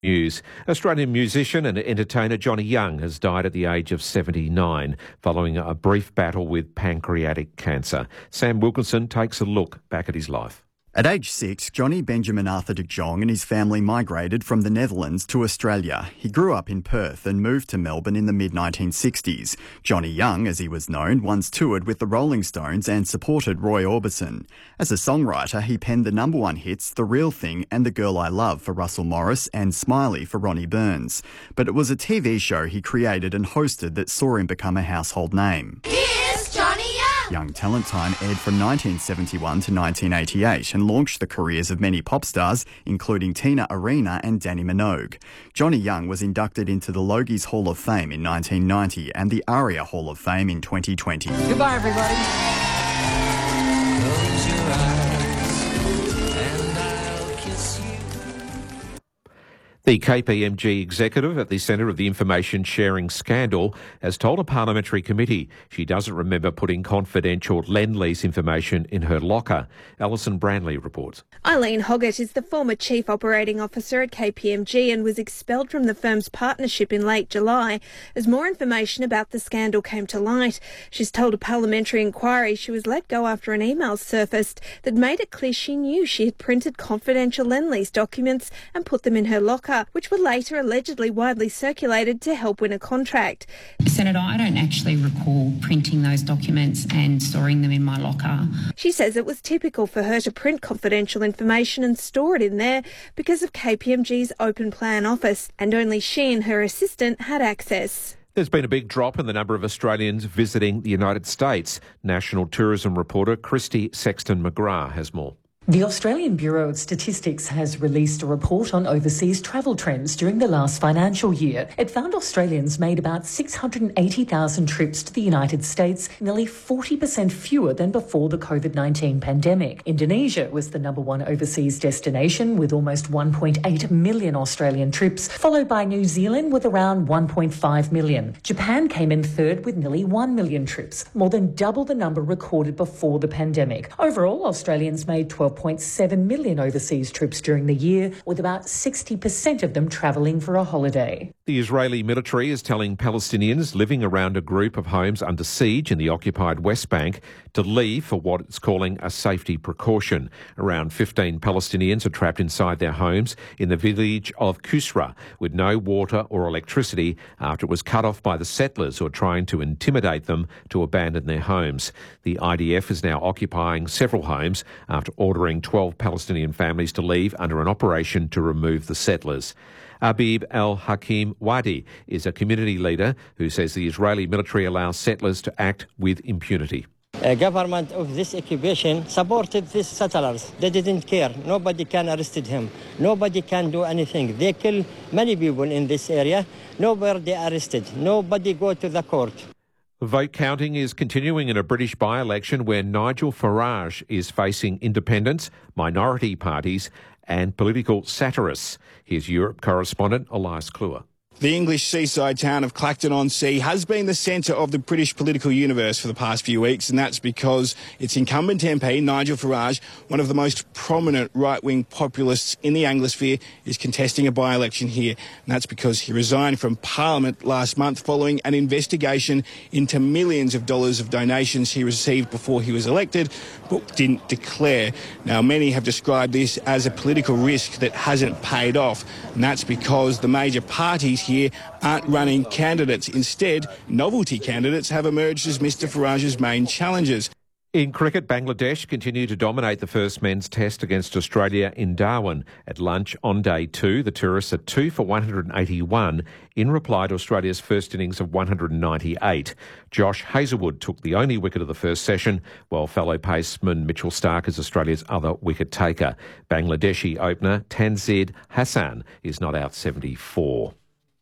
News. Australian musician and entertainer Johnny Young has died at the age of 79 following a brief battle with pancreatic cancer. Sam Wilkinson takes a look back at his life. At age 6, Johnny Benjamin Arthur de Jong and his family migrated from the Netherlands to Australia. He grew up in Perth and moved to Melbourne in the mid-1960s. Johnny Young, as he was known, once toured with the Rolling Stones and supported Roy Orbison. As a songwriter, he penned the number one hits The Real Thing and The Girl I Love for Russell Morris and Smiley for Ronnie Burns. But it was a TV show he created and hosted that saw him become a household name. Here's Johnny Young! Young Talent Time aired from 1971 to 1988 and launched the careers of many pop stars, including Tina Arena and Danny Minogue. Johnny Young was inducted into the Logies Hall of Fame in 1990 and the ARIA Hall of Fame in 2020. Goodbye, everybody. Close your eyes and I'll kiss you. The KPMG executive at the centre of the information sharing scandal has told a parliamentary committee she doesn't remember putting confidential Lendlease information in her locker. Alison Branley reports. Eileen Hoggett is the former Chief Operating Officer at KPMG and was expelled from the firm's partnership in late July as more information about the scandal came to light. She's told a parliamentary inquiry she was let go after an email surfaced that made it clear she knew she had printed confidential Lendlease documents and put them in her locker, which were later allegedly widely circulated to help win a contract. Senator, I don't actually recall printing those documents and storing them in my locker. She says it was typical for her to print confidential information and store it in there because of KPMG's open plan office, and only she and her assistant had access. There's been a big drop in the number of Australians visiting the United States. National tourism reporter Christy Sexton-McGrath has more. The Australian Bureau of Statistics has released a report on overseas travel trends during the last financial year. It found Australians made about 680,000 trips to the United States, nearly 40% fewer than before the COVID-19 pandemic. Indonesia was the number one overseas destination with almost 1.8 million Australian trips, followed by New Zealand with around 1.5 million. Japan came in third with nearly 1 million trips, more than double the number recorded before the pandemic. Overall, Australians made 12.7 million overseas trips during the year, with about 60% of them travelling for a holiday. The Israeli military is telling Palestinians living around a group of homes under siege in the occupied West Bank to leave for what it's calling a safety precaution. Around 15 Palestinians are trapped inside their homes in the village of Kusra with no water or electricity after it was cut off by the settlers who are trying to intimidate them to abandon their homes. The IDF is now occupying several homes after ordering 12 Palestinian families to leave under an operation to remove the settlers. Abib al-Hakim Wadi is a community leader who says the Israeli military allows settlers to act with impunity. Government of this occupation supported these settlers. They didn't care. Nobody can arrest him. Nobody can do anything. They kill many people in this area. Nobody arrested. Nobody go to the court. Vote counting is continuing in a British by-election where Nigel Farage is facing independents, minority parties and political satirists. Here's Europe correspondent Elias Kluwer. The English seaside town of Clacton-on-Sea has been the centre of the British political universe for the past few weeks, and that's because its incumbent MP, Nigel Farage, one of the most prominent right-wing populists in the Anglosphere, is contesting a by-election here. And that's because he resigned from Parliament last month following an investigation into millions of dollars of donations he received before he was elected, but didn't declare. Now, many have described this as a political risk that hasn't paid off, and that's because the major parties here aren't running candidates. Instead, novelty candidates have emerged as Mr Farage's main challengers. In cricket, Bangladesh continue to dominate the first men's test against Australia in Darwin. At lunch on day 2, the tourists are 2 for 181 in reply to Australia's first innings of 198. Josh Hazlewood took the only wicket of the first session, while fellow paceman Mitchell Starc is Australia's other wicket taker. Bangladeshi opener Tanzid Hassan is not out 74.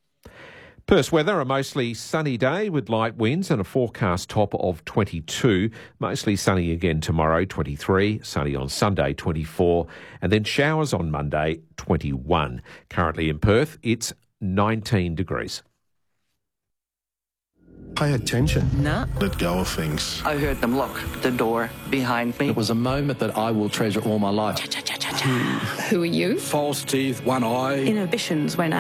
Perth's weather, a mostly sunny day with light winds and a forecast top of 22. Mostly sunny again tomorrow, 23. Sunny on Sunday, 24. And then showers on Monday, 21. Currently in Perth, it's 19 degrees. Pay attention. Nah. Let go of things. I heard them lock the door behind me. It was a moment that I will treasure all my life. Who are you? False teeth, one eye. Inhibitions went